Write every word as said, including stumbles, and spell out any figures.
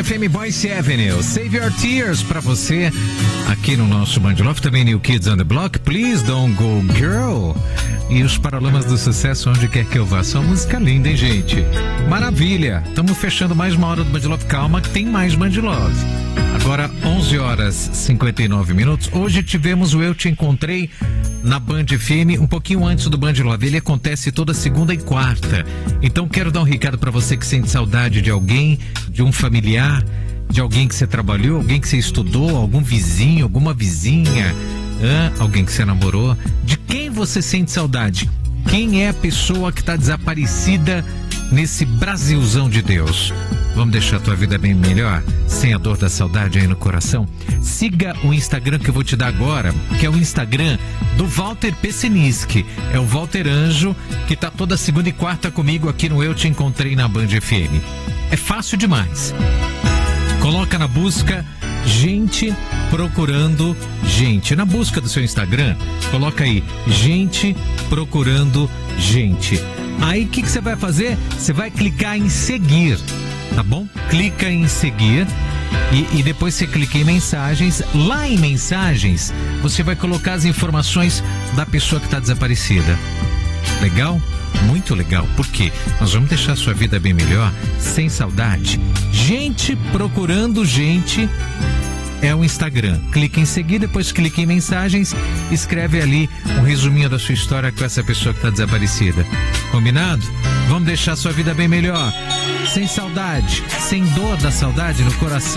F M Boyce Avenue, Save Your Tears pra você aqui no nosso Band Love, também New Kids on the Block, Please Don't Go Girl e os Paralamas do Sucesso, Onde Quer Que Eu Vá. Só música linda, hein, gente? Maravilha! Estamos fechando mais uma hora do Band Love. Calma que tem mais Band Love. Agora onze horas e cinquenta e nove minutos. Hoje tivemos o Eu Te Encontrei na Band F M, um pouquinho antes do Band Love. Ele acontece toda segunda e quarta. Então quero dar um recado para você que sente saudade de alguém, de um familiar, de alguém que você trabalhou, alguém que você estudou, algum vizinho, alguma vizinha, ah, alguém que você namorou. De quem você sente saudade? Quem é a pessoa que está desaparecida nesse Brasilzão de Deus? Vamos deixar a tua vida bem melhor, sem a dor da saudade aí no coração? Siga o Instagram que eu vou te dar agora, que é o Instagram do Walter Pessinski. É o Walter Anjo, que tá toda segunda e quarta comigo aqui no Eu Te Encontrei na Band F M. É fácil demais. Coloca na busca Gente Procurando Gente. Na busca do seu Instagram, coloca aí Gente Procurando Gente. Aí o que, que você vai fazer? Você vai clicar em seguir, tá bom? Clica em seguir e, e depois você clica em mensagens. Lá em mensagens, você vai colocar as informações da pessoa que está desaparecida. Legal? Muito legal. Por quê? Nós vamos deixar a sua vida bem melhor, sem saudade. Gente Procurando Gente é o Instagram. Clique em seguir, depois clique em mensagens, escreve ali um resuminho da sua história com essa pessoa que está desaparecida. Combinado? Vamos deixar a sua vida bem melhor, sem saudade, sem dor da saudade no coração.